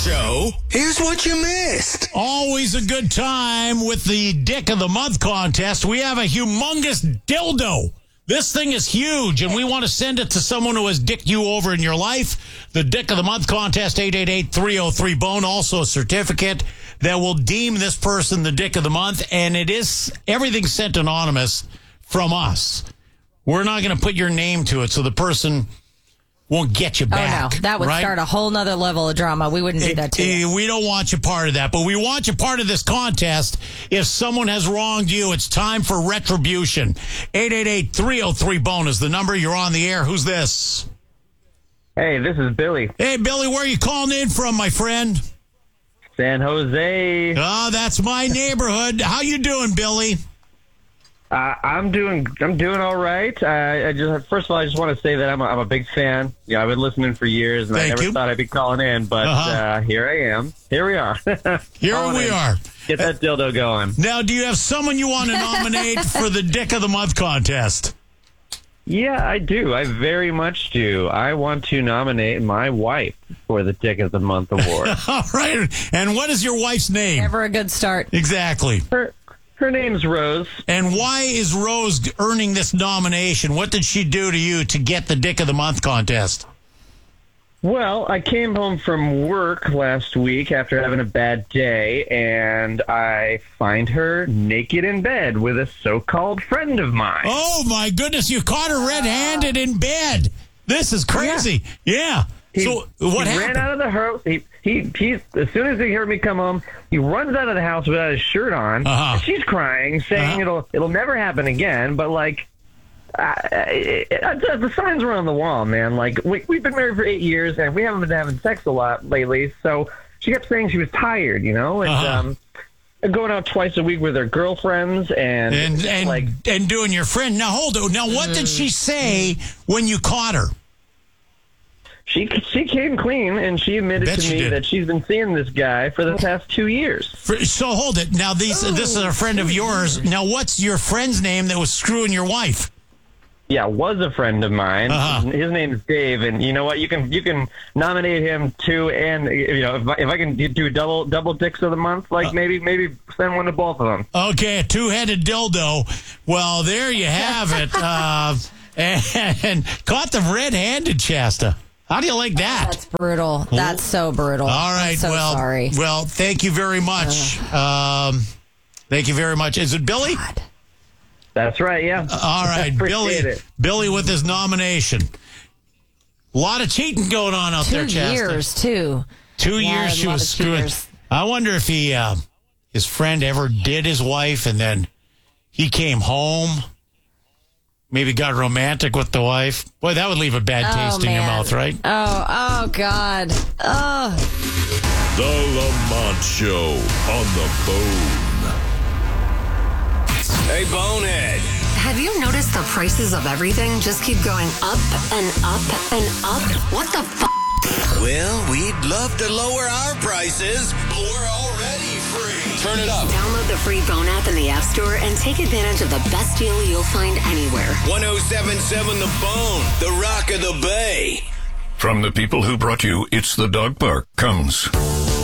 Show. Here's what you missed. Always a good time with the Dick of the Month contest. We have a humongous dildo. This thing is huge, and we want to send it to someone who has dicked you over in your life. The Dick of the Month contest, 888-303-BONE. Also a certificate that will deem this person the Dick of the Month, and it is everything sent anonymous from us. We're not going to put your name to it, so the person won't get you back. Oh, no. That would start a whole nother level of drama. We wouldn't do that to you. We don't want you part of that, but we want you part of this contest. If someone has wronged you, it's time for retribution. 888-303-BONE is the number. You're on the air. Who's this? Hey, this is Billy. Hey, Billy, where are you calling in from, my friend? San Jose. Oh, that's my neighborhood. How you doing, Billy? I'm doing all right. First of all, I just want to say that I'm a big fan. Yeah, I've been listening for years, and I never thought I'd be calling in, but here I am. Here we are. Here we are. Get that dildo going. Now, do you have someone you want to nominate for the Dick of the Month contest? Yeah, I do. I very much do. I want to nominate my wife for the Dick of the Month award. All right. And what is your wife's name? Never a good start. Exactly. Her name's Rose. And why is Rose earning this nomination? What did she do to you to get the Dick of the Month contest? Well, I came home from work last week after having a bad day, and I find her naked in bed with a so-called friend of mine. Oh, my goodness. You caught her red-handed in bed. This is crazy. Yeah. So what happened? He ran out of the house. He as soon as he heard me come home, he runs out of the house without his shirt on. And she's crying, saying it'll never happen again. But like, the signs were on the wall, man. Like we've been married for 8 years and we haven't been having sex a lot lately. So she kept saying she was tired, you know, and going out twice a week with her girlfriends and doing your friend. Now hold on. Now what did she say when you caught her? She came clean, and she admitted to me that she's been seeing this guy for the past 2 years. So hold it. Now, this is a friend of yours. Now, what's your friend's name that was screwing your wife? Yeah, was a friend of mine. His name is Dave, and you know what? You can nominate him too, and you know if I can do double dicks of the month, like maybe send one to both of them. Okay, a two-headed dildo. Well, there you have it. And caught them red-handed, Shasta. How do you like that? That's brutal. That's so brutal. All right. I'm so sorry. Well, thank you very much. Thank you very much. Is it Billy? God. That's right. Yeah. All right, Billy with his nomination. A lot of cheating going on out there, Chasta. 2 years too. 2 years she was screwing. I wonder if his friend ever did his wife, and then he came home. Maybe got romantic with the wife. Boy, that would leave a bad taste in your mouth, right? Oh, God. Oh. The Lamont Show on the Bone. Hey, Bonehead. Have you noticed the prices of everything just keep going up and up and up? What the f***? Well, we'd love to lower our prices, but we're already free. Turn it up. Download the free Bone app in the App Store and take advantage of the best deal you'll find anywhere. 107.7 The Bone, the Rock of the Bay. From the people who brought you It's the Dog Park comes